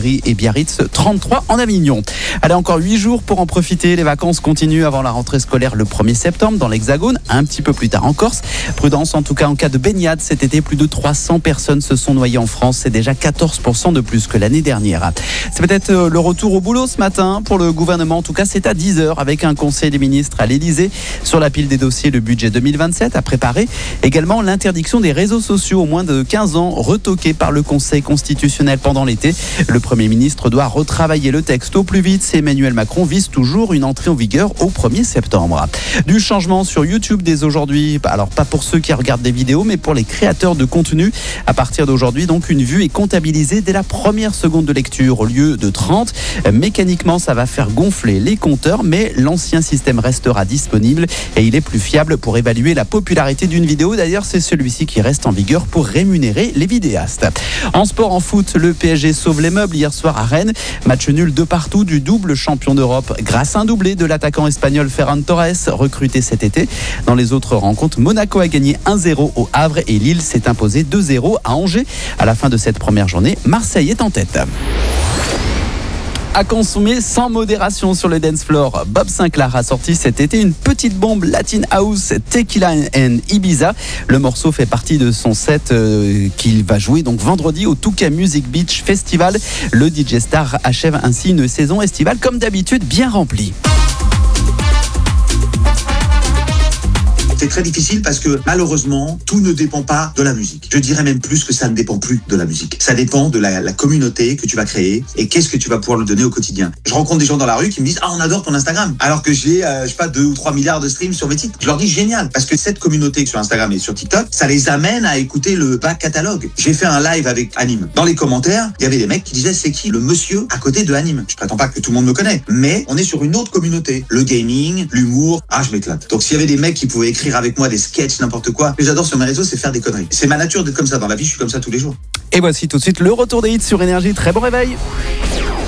Chambéry et Biarritz 33 en Avignon. Allez, encore 8 jours pour en profiter. Les vacances continuent avant la rentrée scolaire le 1er septembre dans l'Hexagone, un petit peu plus tard en Corse. Prudence en tout cas en cas de baignade. Cet été, plus de 300 personnes se sont noyées en France. C'est déjà 14% de plus que l'année dernière. C'est peut-être le retour au boulot ce matin pour le gouvernement. En tout cas, c'est à 10h avec un conseil des ministres à l'Elysée. Sur la pile des dossiers, le budget 2027 à préparer. Également l'interdiction des réseaux sociaux aux moins de 15 ans, retoquée par le Conseil constitutionnel pendant l'été. Le Premier ministre doit retravailler le texte au plus vite. Emmanuel Macron vise toujours une entrée en vigueur au 1er septembre. Du changement sur YouTube dès aujourd'hui. Alors pas pour ceux qui regardent des vidéos, mais pour les créateurs de contenu. À partir d'aujourd'hui, donc, une vue est comptabilisée dès la première seconde de lecture au lieu de 30. Mécaniquement, ça va faire gonfler les compteurs, mais l'ancien système restera disponible et il est plus fiable pour évaluer la popularité d'une vidéo. D'ailleurs, c'est celui-ci qui reste en vigueur pour rémunérer les vidéastes. En sport, en foot, le PSG sauve les meubles hier soir à Rennes. Match nul de partout du double champion d'Europe grâce à un doublé de l'attaquant espagnol Ferran Torres, recruté cet été. Dans les autres rencontres, Monaco a gagné 1-0 au Havre et Lille s'est imposé 2-0 à Angers. À la fin de cette première journée, Marseille est en tête. À consommer sans modération sur le dance floor. Bob Sinclair a sorti cet été une petite bombe Latin House Tequila and Ibiza. Le morceau fait partie de son set qu'il va jouer donc vendredi au Touca Music Beach Festival. Le DJ Star achève ainsi une saison estivale comme d'habitude bien remplie. C'est très difficile parce que malheureusement, tout ne dépend pas de la musique. Je dirais même plus que ça ne dépend plus de la musique. Ça dépend de la communauté que tu vas créer et qu'est-ce que tu vas pouvoir le donner au quotidien. Je rencontre des gens dans la rue qui me disent « Ah, on adore ton Instagram !» alors que j'ai, 2 ou 3 milliards de streams sur mes titres. Je leur dis « Génial !» parce que cette communauté sur Instagram et sur TikTok, ça les amène à écouter le back catalogue. J'ai fait un live avec Anime. Dans les commentaires, il y avait des mecs qui disaient « C'est qui le monsieur à côté de Anime ?» Je prétends pas que tout le monde me connaît, mais on est sur une autre communauté. Le gaming, l'humour, je m'éclate. Donc s'il y avait des mecs qui pouvaient écrire avec moi des sketchs, n'importe quoi. Ce que j'adore sur mes réseaux, c'est faire des conneries. C'est ma nature d'être comme ça dans la vie, je suis comme ça tous les jours. Et voici tout de suite le retour des hits sur Énergie. Très bon réveil.